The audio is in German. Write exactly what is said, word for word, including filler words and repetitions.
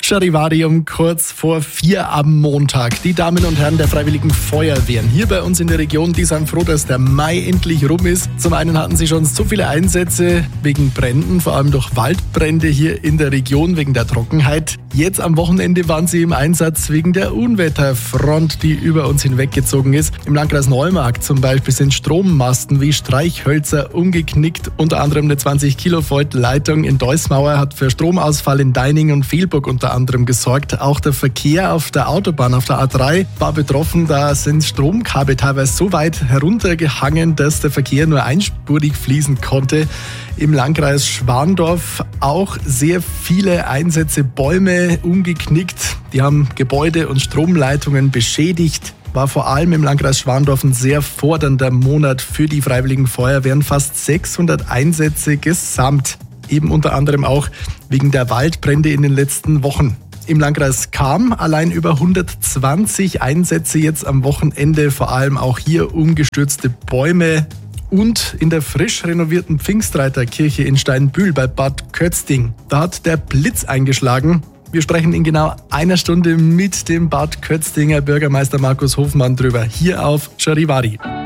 Charivari um kurz vor vier am Montag. Die Damen und Herren der Freiwilligen Feuerwehren hier bei uns in der Region, die sind froh, dass der Mai endlich rum ist. Zum einen hatten sie schon so viele Einsätze wegen Bränden, vor allem durch Waldbrände hier in der Region wegen der Trockenheit. Jetzt am Wochenende waren sie im Einsatz wegen der Unwetterfront, die über uns hinweggezogen ist. Im Landkreis Neumarkt zum Beispiel sind Strommasten wie Streichhölzer umgeknickt. Unter anderem eine zwanzig Kilovolt Leitung in Deusmauer hat für Stromausfall in Deining und Velburg unter anderem gesorgt. Auch der Verkehr auf der Autobahn, auf der A drei, war betroffen. Da sind Stromkabel teilweise so weit heruntergehangen, dass der Verkehr nur einspurig fließen konnte. Im Landkreis Schwandorf auch sehr viele Einsätze, Bäume umgeknickt. Die haben Gebäude und Stromleitungen beschädigt. War vor allem im Landkreis Schwandorf ein sehr fordernder Monat für die Freiwilligen Feuerwehren. Fast sechshundert Einsätze gesamt. Eben unter anderem auch wegen der Waldbrände in den letzten Wochen. Im Landkreis Cham allein über hundertzwanzig Einsätze jetzt am Wochenende. Vor allem auch hier umgestürzte Bäume. Und in der frisch renovierten Pfingstreiterkirche in Steinbühl bei Bad Kötzting. Da hat der Blitz eingeschlagen. Wir sprechen in genau einer Stunde mit dem Bad Kötztinger Bürgermeister Markus Hofmann drüber. Hier auf Charivari.